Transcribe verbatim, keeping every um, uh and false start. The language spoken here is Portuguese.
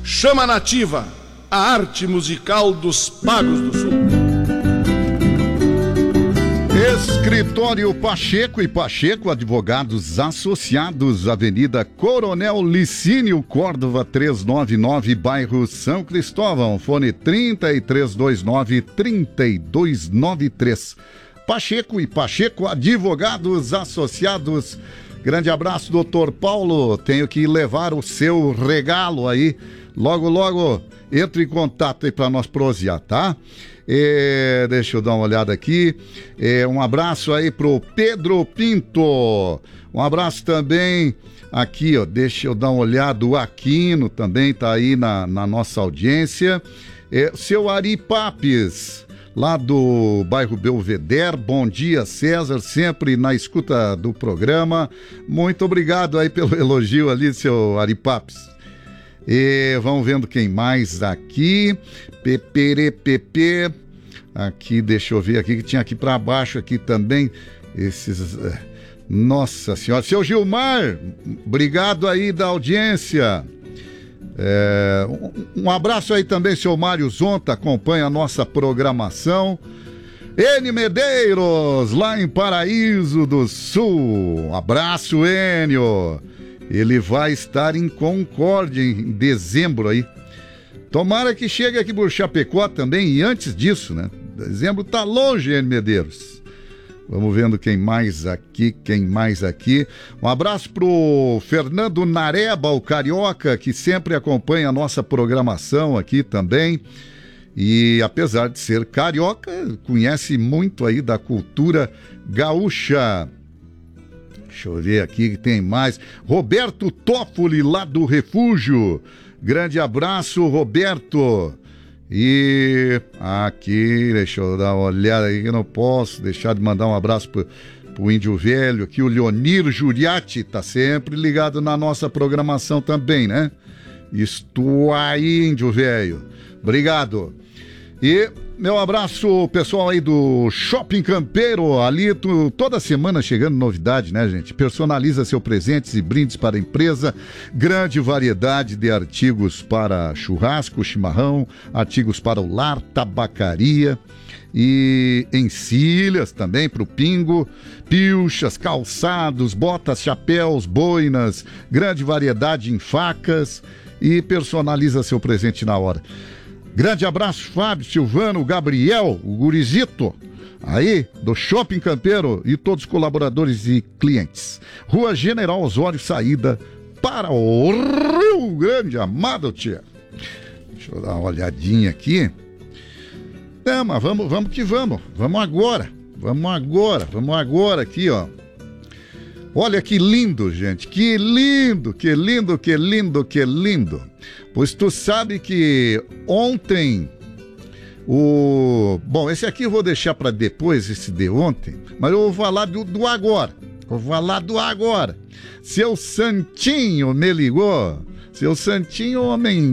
Chama Nativa, a arte musical dos Pagos do Sul. Escritório Pacheco e Pacheco, advogados associados, Avenida Coronel Licínio Córdova trezentos e noventa e nove, bairro São Cristóvão, fone trinta e três vinte e nove, trinta e dois noventa e três. Pacheco e Pacheco, advogados associados. Grande abraço, doutor Paulo. Tenho que levar o seu regalo aí. Logo, logo, entre em contato aí para nós prosear, tá? É, deixa eu dar uma olhada aqui. É, um abraço aí pro Pedro Pinto. Um abraço também aqui, ó. Deixa eu dar uma olhada. O Aquino também tá aí na, na nossa audiência. É, seu Ari Papes, lá do bairro Belvedere. Bom dia, César, sempre na escuta do programa. Muito obrigado aí pelo elogio ali, seu Ari Papes. E vamos vendo quem mais aqui. Peperepepe. Aqui, deixa eu ver aqui, que tinha aqui para baixo aqui também. Esses. Nossa Senhora. Seu Gilmar, obrigado aí da audiência. É, um, um abraço aí também, seu Mário Zonta, acompanha a nossa programação. N Medeiros, lá em Paraíso do Sul. Abraço, Enio. Ele vai estar em Concórdia em dezembro aí. Tomara que chegue aqui por Chapecó também, e antes disso, né? Dezembro tá longe, N Medeiros. Vamos vendo quem mais aqui, quem mais aqui. Um abraço pro Fernando Nareba, o carioca, que sempre acompanha a nossa programação aqui também. E apesar de ser carioca, conhece muito aí da cultura gaúcha. Deixa eu ver aqui que tem mais. Roberto Toffoli, lá do Refúgio. Grande abraço, Roberto. E aqui, deixa eu dar uma olhada aí, que eu não posso deixar de mandar um abraço pro, pro Índio Velho. Aqui o Leonir Juriati tá sempre ligado na nossa programação também, né? Estou aí, Índio Velho. Obrigado. E meu abraço, pessoal aí do Shopping Campeiro, ali tu, toda semana chegando novidade, né, gente? Personaliza seus presentes e brindes para a empresa, grande variedade de artigos para churrasco, chimarrão, artigos para o lar, tabacaria e encilhas também para o pingo, pilchas, calçados, botas, chapéus, boinas, grande variedade em facas e personaliza seu presente na hora. Grande abraço, Fábio, Silvano, Gabriel, o Gurizito, aí do Shopping Campeiro e todos os colaboradores e clientes. Rua General Osório, saída para o Rio Grande, amado tia. Deixa eu dar uma olhadinha aqui. Não, mas vamos, vamos que vamos. Vamos agora. Vamos agora. Vamos agora aqui, ó. Olha que lindo, gente. Que lindo, que lindo, que lindo, que lindo. Pois tu sabe que ontem o... Bom, esse aqui eu vou deixar para depois, esse de ontem, mas eu vou falar do, do agora. Vou falar do agora. Seu Santinho me ligou. Seu Santinho, homem